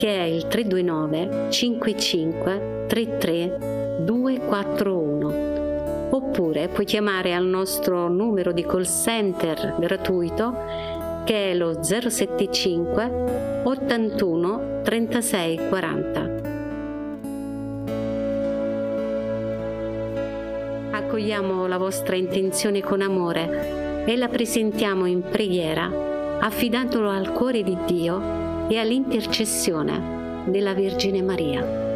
che è il 329 55 33 241. Oppure puoi chiamare al nostro numero di call center gratuito, che è lo 075 81 36 40. Accogliamo la vostra intenzione con amore e la presentiamo in preghiera, affidandolo al cuore di Dio e all'intercessione della Vergine Maria.